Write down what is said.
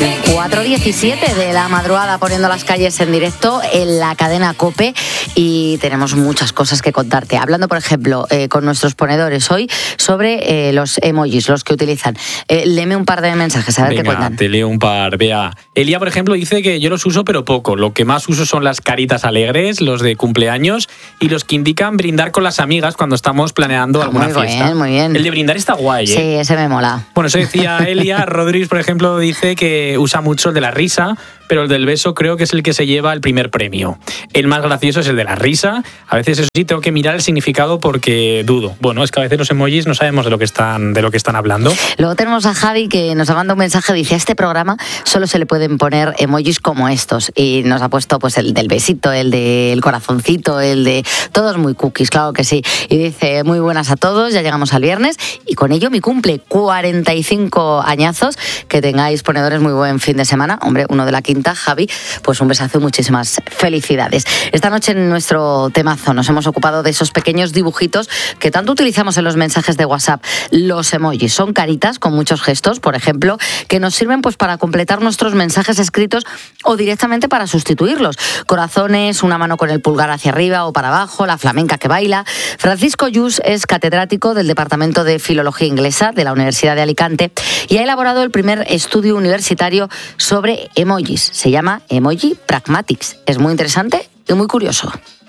4:17 de la madrugada, poniendo las calles en directo en la cadena COPE, y tenemos muchas cosas que contarte. Hablando, por ejemplo, con nuestros ponedores hoy sobre los emojis, los que utilizan. Léeme un par de mensajes, a ver qué cuentan. Te leo un par. Vea, Elia, por ejemplo, dice que yo los uso pero poco. Lo que más uso son las caritas alegres, los de cumpleaños y los que indican brindar con las amigas cuando estamos planeando alguna fiesta. Muy bien. El de brindar está guay, ¿eh? Sí, ese me mola. Bueno, eso decía Elia. Rodríguez, por ejemplo, dice que usa mucho el de la risa, pero el del beso creo que es el que se lleva el primer premio. El más gracioso es el de la risa. A veces, eso sí, tengo que mirar el significado porque dudo. Bueno, es que a veces los emojis no sabemos de lo que están hablando. Luego tenemos a Javi, que nos ha mandado un mensaje. Dice: a este programa solo se le pueden poner emojis como estos. Y nos ha puesto pues el del besito, el del corazoncito, el de... Todos muy cookies, claro que sí. Y dice: muy buenas a todos, ya llegamos al viernes. Y con ello mi cumple, 45 añazos. Que tengáis, ponedores, muy buen fin de semana. Hombre, uno de la quinta, Javi, pues un besazo y muchísimas felicidades. Esta noche en nuestro temazo nos hemos ocupado de esos pequeños dibujitos que tanto utilizamos en los mensajes de WhatsApp. Los emojis son caritas con muchos gestos, por ejemplo, que nos sirven pues para completar nuestros mensajes escritos o directamente para sustituirlos. Corazones, una mano con el pulgar hacia arriba o para abajo, la flamenca que baila. Francisco Lluís es catedrático del Departamento de Filología Inglesa de la Universidad de Alicante y ha elaborado el primer estudio universitario sobre emojis. Se llama Emoji Pragmatics. Es muy interesante y muy curioso.